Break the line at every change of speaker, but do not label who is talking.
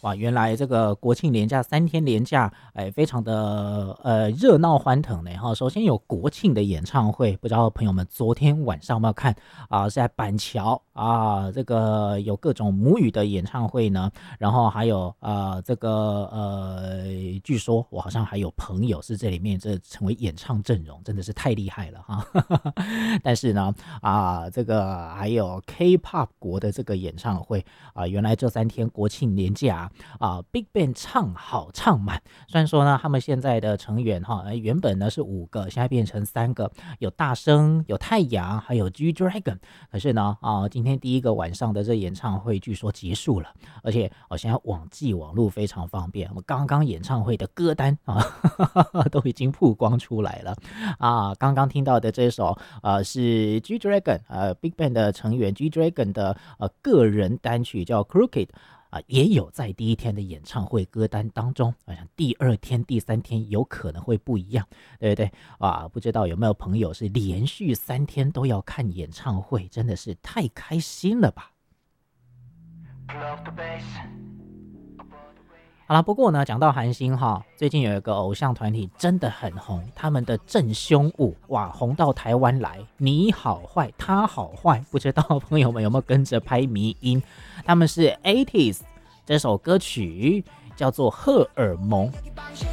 哇，原来这个国庆连假3天连假，非常的热闹欢腾呢哈。首先有国庆的演唱会，不知道朋友们昨天晚上有没有看啊？是在板桥啊，这个有各种母语的演唱会呢，然后还有这个据说我好像还有朋友是这里面这成为演唱阵容，真的是太厉害了哈。但是呢这个还有 K-pop 国的这个演唱会原来这3天国庆连假Big Bang 唱好唱满。虽然说呢，他们现在的成员原本呢是5个，现在变成3个，有大生，有太阳，还有 G Dragon。可是呢今天第一个晚上的这演唱会据说结束了，而且现在网络非常方便，我们刚刚演唱会的歌单都已经曝光出来了刚刚听到的这首是 G Dragon Big Bang 的成员 G Dragon 的个人单曲叫 Crooked。也有在第1天的演唱会歌单当中，第2天、第3天有可能会不一样，对不对不知道有没有朋友是连续3天都要看演唱会，真的是太开心了吧。好了，不过呢，讲到韩星最近有一个偶像团体真的很红，他们的正胸舞哇，红到台湾来，你好坏，他好坏，不知道朋友们有没有跟着拍迷音？他们是 80s， 这首歌曲叫做《荷尔蒙》。